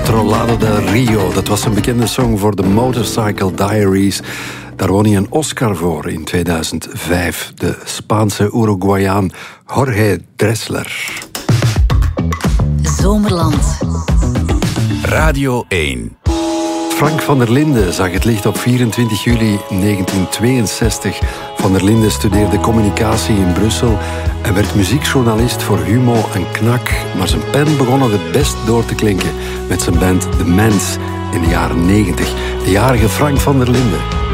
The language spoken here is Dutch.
Trollado del Rio. Dat was een bekende song voor de Motorcycle Diaries. Daar won hij een Oscar voor in 2005. De Spaanse Uruguayaan Jorge Drexler. Zomerland. Radio 1. Frank van der Linden zag het licht op 24 juli 1962. Van der Linden studeerde communicatie in Brussel en werd muziekjournalist voor Humo en Knak. Maar zijn pen begon nog het best door te klinken met zijn band The Mens in de jaren 90. De jarige Frank van der Linden.